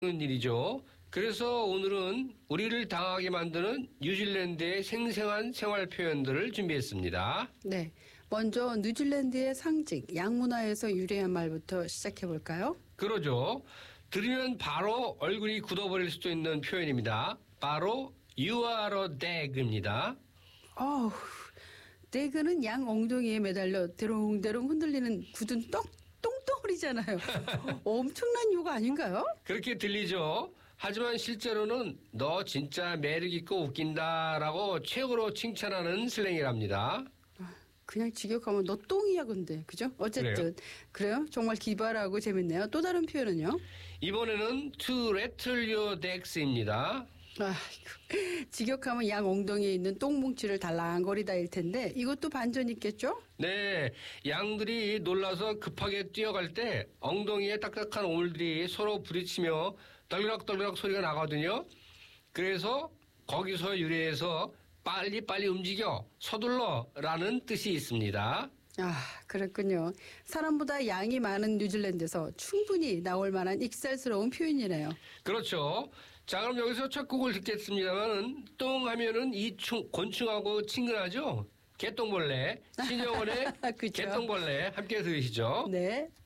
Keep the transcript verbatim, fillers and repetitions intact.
일이죠. 그래서 오늘은 우리를 당하게 만드는 뉴질랜드의 생생한 생활 표현들을 준비했습니다. 네. 먼저 뉴질랜드의 상징, 양문화에서 유래한 말부터 시작해 볼까요? 그러죠. 들으면 바로 얼굴이 굳어버릴 수도 있는 표현입니다. 바로 You are a dag입니다. 어우, 대그는 양 엉덩이에 매달려 대롱대롱 흔들리는 굳은 떡, 똥덩어리잖아요. 엄청난 요가 아닌가요? 그렇게 들리죠. 하지만 실제로는 너 진짜 매력있고 웃긴다라고 최고로 칭찬하는 슬랭이랍니다. 그냥 직역하면 너 똥이야 근데 그죠? 어쨌든 그래요? 그래요? 정말 기발하고 재밌네요. 또 다른 표현은요? 이번에는 to rattle your dags입니다. 아, 직역하면 양 엉덩이에 있는 똥뭉치를 달랑거리다일 텐데 이것도 반전 있겠죠? 네, 양들이 놀라서 급하게 뛰어갈 때 엉덩이에 딱딱한 오물들이 서로 부딪히며 떨그락떨그락 소리가 나거든요. 그래서 거기서 유래해서 빨리빨리 움직여 서둘러라는 뜻이 있습니다. 아, 그렇군요. 사람보다 양이 많은 뉴질랜드에서 충분히 나올 만한 익살스러운 표현이네요. 그렇죠. 자, 그럼 여기서 첫 곡을 듣겠습니다만 똥 하면은 이 충, 곤충하고 친근하죠. 개똥벌레, 신영원의 개똥벌레 함께 들으시죠. 네.